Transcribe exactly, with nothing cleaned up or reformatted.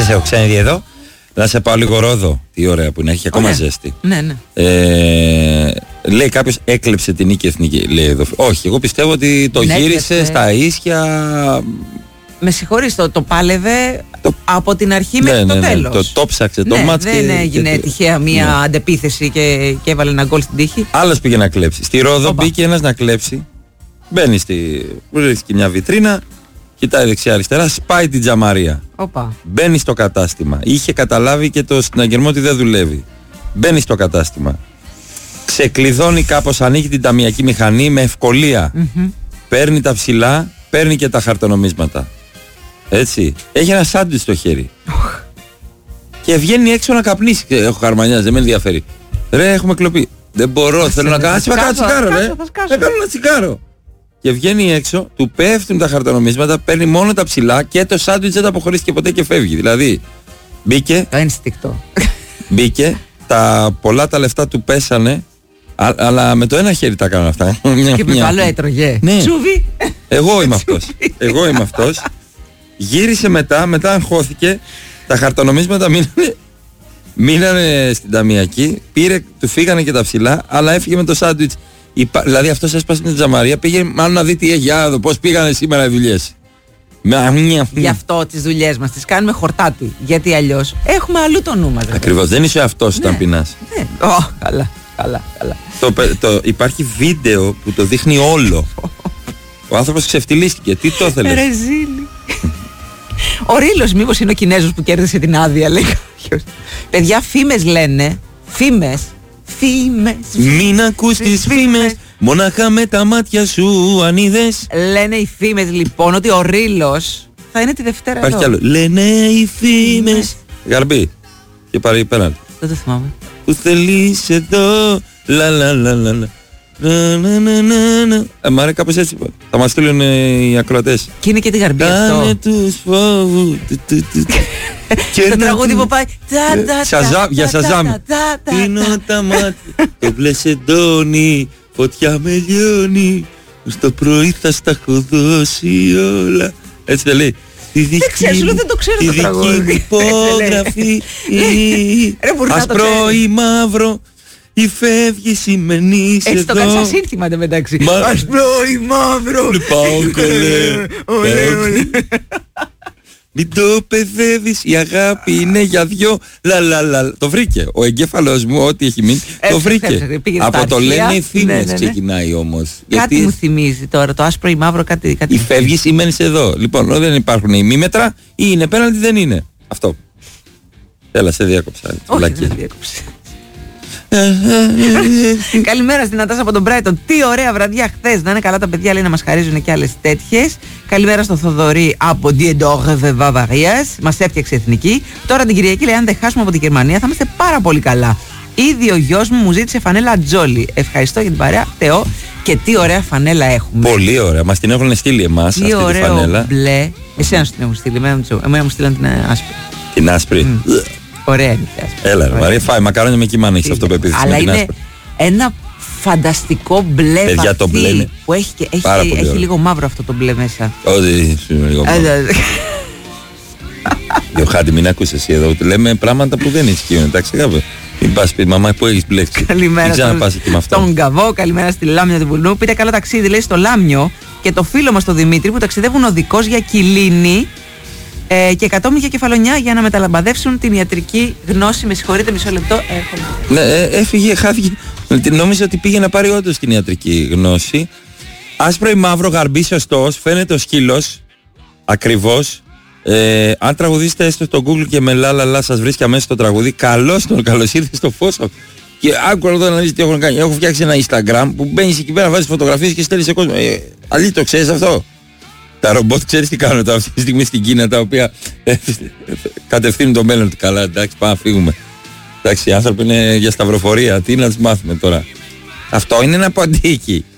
σας έχω ξαναδεί εδώ. Να σε πάω λίγο Ρόδο. Τι ωραία που είναι, έχει ακόμα Ωραία. ζέστη. Ναι, ναι. Ε, λέει κάποιος έκλεψε την Νίκη Εθνική. Λέει εδώ. Όχι, εγώ πιστεύω ότι το Ναι, γύρισε έκλεψε. στα ίσια. Με συγχωρείς, το, το πάλευε Το- από την αρχή μέχρι Ναι, το ναι, ναι. τέλος. Το, το ψάξε το Ναι, μάτς δεν και- έγινε και- τυχαία μία Ναι. αντεπίθεση και, και έβαλε ένα γκολ στην τύχη. Άλλος πήγε να κλέψει. Στη Ρόδο Όπα. μπήκε ένας να κλέψει. Μπαίνει στη. Βρίσκει μια βιτρίνα. Κοιτάει δεξιά-αριστερά. Σπάει την τζαμαρία. Όπα. Μπαίνει στο κατάστημα. Είχε καταλάβει και το συναγερμό ότι δεν δουλεύει. Μπαίνει στο κατάστημα. Ξεκλειδώνει κάπως, ανοίγει την ταμιακή μηχανή με ευκολία. Μμμ. Παίρνει τα ψηλά, παίρνει και τα χαρτονομίσματα. Έτσι. Έχει ένα σάντουιτς στο χέρι. Και βγαίνει έξω να καπνίσει. Ε, Έχω χαρμανιάζει, δεν με ενδιαφέρει. Ρε, έχουμε κλοπεί. Δεν μπορώ, θέλω να θα κάνω. Άσε με κάνω σκάσω, τσιγάρο, θα ρε. σκάσω, θα σκάσω. Θα κάνω ένα τσιγάρο. Και βγαίνει έξω, του πέφτουν τα χαρτονομίσματα, παίρνει μόνο τα ψηλά και το σάντουιτς δεν τα αποχωρίστηκε ποτέ και φεύγει. Δηλαδή, μπήκε, Το ένστικτο. μπήκε, τα πολλά τα λεφτά του πέσανε, α- αλλά με το ένα χέρι τα έκανα αυτά. Και με το άλλο έτρωγε. Ναι. Τσούβι. Εγώ είμαι αυτός. Εγώ είμαι αυτός. Γύρισε μετά, μετά αγχώθηκε. Τα χαρτονομίσματα μείνανε, μείνανε στην ταμιακή. Πήρε, του φύγανε και τα ψηλά, αλλά έφυγε με το σάντουιτς. Υπά, δηλαδή αυτός έσπασε την τζαμαρία. Πήγε μάλλον να δει τι έχει. Για να δω πώς πήγανε σήμερα οι δουλειές. Με Γι' αυτό τις δουλειές μας τις κάνουμε χορτάτι. Γιατί αλλιώς έχουμε αλλού το νου μας. ρε. Ακριβώς. Δεν είσαι αυτός όταν πεινάς. Ναι. Ω, καλά, καλά, καλά. Το, πε- το, υπάρχει βίντεο που το δείχνει όλο. Ο άνθρωπος ξεφτυλίστηκε. Τι το ήθελες? Ρεζίλη. Ο Ρήλος μήπως είναι ο Κινέζος που κέρδισε την άδεια, λέει κάποιος. Παιδιά, φήμες λένε. Φήμες. Φήμες. Μην ακούς τις φήμες, μονάχα με τα μάτια σου αν είδες. Λένε οι φήμες λοιπόν ότι ο Ρήλος θα είναι τη Δευτέρα Υπάρχει κι εδώ. άλλο. Λένε οι φήμες. Γαρμπή. Και πάρει πέραν. Δεν το θυμάμαι. Που θέλεις εδώ. Λα λα λα λα λα. Να, να, να, να, να. Ε, μ' άρεσε κάπως έτσι. Θα μας στείλουν ε, οι ακροατές. Και είναι και τη Γαρμπή Κάνε αυτό. τους φόβους. Του, του, του, του. Και Το να τραγούδι του- που πάει. Τα, Ε, τα, τα, Σαζάμ, για τα, τα, Σαζάμ. τα, τα, τα, Κλείνω τα. τα μάτια, το μπλε εντώνει, φωτιά με λιώνει, στο πρωί θα στα έχω δώσει όλα. Έτσι δεν λέει? Τη δική ξέρω, σου λέω, μου- δεν το ξέρω τη το δική τραγούδι. μου υπόγραφη, η- Ρε, μπορεί να το άσπρο ξέρεις. ή μαύρο, ή φεύγει σημαίνεις Έτσι το κάνεις σαν εδώ. σύνθημα εντωμεταξύ. Μα- Άσπρο ή μαύρο. Πάω κολέ. Ολέ, ολέ. Μην το παιδεύεις, η αγάπη είναι για δυο. Λα, λα, λα. Το βρήκε. Ο εγκέφαλος μου, ό,τι έχει μείνει, το Έψαξε, βρήκε. έψαξε, πήγε στα Από το αρχεία. λένε οι φήμες Ναι, ναι, ναι. ξεκινάει όμως. Κάτι μου θυμίζει τώρα, το άσπρο ή μαύρο, κάτι. κάτι Ή μου φεύγεις ή μένεις εδώ. Λοιπόν, δεν υπάρχουν ημίμετρα ή είναι πέναλτι, δεν είναι. Αυτό. Έλα, σε διάκοψα. Όχι, Βλακία. δεν διέκοψε. Καλημέρα στην Νατάσα από τον Brighton. Τι ωραία βραδιά χθες. Να είναι καλά τα παιδιά, λέει, να μας χαρίζουν και άλλες τέτοιες. Καλημέρα στον Θοδωρή από Diendorf Βαβαρίας. Μας έφτιαξε εθνική. Τώρα την Κυριακή, λέει, αν δεν χάσουμε από την Γερμανία θα είμαστε πάρα πολύ καλά. Ήδη ο γιος μου μου ζήτησε φανέλα Τζόλι. Ευχαριστώ για την παρέα, Θεό. Και τι ωραία φανέλα έχουμε. Πολύ ωραία. Μας την έχουν στείλει εμάς αυτή Τι τη ωραίο φανέλα. μπλε. Εσένα σου την έχουν στείλει. Εμένα μου τσο- εμένα μου στείλαν την ε, άσπρη. Την άσπρη. Ωραία είναι η άσπρη. Έλα, ρε Ωραία. Μαρία, φάει μακάρονια με κοιμά, αν έχεις αυτοπεποίθηση Αλλά με την είναι άσπρη. ένα φανταστικό μπλε Παιδιά, το βαθύ, μπλε είναι που έχει, και- έχει, πάρα πολύ έχει ωραίο. λίγο μαύρο αυτό το μπλε μέσα. Όχι, λίγο Ε, μόνο. ε, Διοχάτη, μην ακούς εσύ εδώ. Λέμε πράγματα που δεν ισχύουν. Εντάξει, κάπου. Μην πας πει, μαμά, που έχεις μπλέξει. Καλημέρα Μην ξαναπάς εκεί με αυτό. στον Καβό, καλημέρα στη Λάμια του Βουλνού. Πείτε καλό ταξίδι, λέει, στο Λάμιο και το φίλο μας τον Δημήτρη που ταξιδεύουν οδικός για Κιλίνη ε, και κατόμοι για Κεφαλονιά για να μεταλαμπαδεύσουν την ιατρική γνώση. Με συγχωρείτε, μισό λεπτό. Έρχομαι. Ναι, ε, έφυγε, χάθηκε. Νόμιζε ότι πήγε να πάρει όντως την ιατρική γνώση. Άσπρο ή μαύρο, γαρμπή σωστός, φαίνεται ο σκύλος. Ακριβώς. Ε, αν τραγουδήσετε έστω στο Google και με λα λα λα σας βρίσκει αμέσως το τραγούδι, καλώς τον, καλώς ήρθε στο φως. Και άκου εδώ να δεις τι έχω κάνει. Έχω φτιάξει ένα Instagram που μπαίνεις εκεί πέρα, βάζεις φωτογραφίες και στέλνεις σε κόσμο. Ε, αλήθεια, το ξέρεις αυτό? Τα ρομπότ ξέρεις τι κάνουν τώρα αυτή τη στιγμή στην Κίνα, τα οποία ε, κατευθύνουν το μέλλον του. Καλά, εντάξει, πάμε να φύγουμε. Εντάξει, οι άνθρωποι είναι για σταυροφορία. Τι να τους μάθουμε τώρα? Αυτό είναι ένα ποντίκι.